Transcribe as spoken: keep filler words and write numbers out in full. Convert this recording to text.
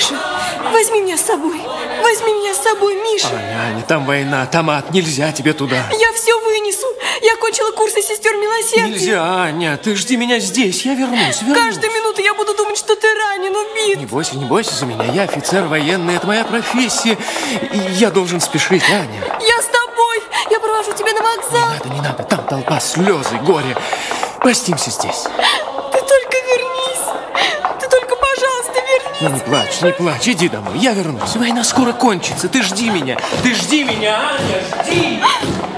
Миша, возьми меня с собой. Возьми меня с собой, Миша. Аня, Аня, там война, там ад, нельзя тебе туда. Я все вынесу. Я кончила курсы сестер милосердия. Нельзя, Аня, ты жди меня здесь, я вернусь, вернусь. Каждую минуту я буду думать, что ты ранен, убит. Не бойся, не бойся за меня, я офицер военный, это моя профессия. И я должен спешить, Аня. Я с тобой, я провожу тебя на вокзал. Не надо, не надо, там толпа, слезы, горе. Простимся здесь. Ты только вернись. Ты только, пожалуйста, вернись. Ну, не плачь, не плачь, иди домой, я вернусь. Война скоро кончится, ты жди меня, ты жди меня, Аня, жди.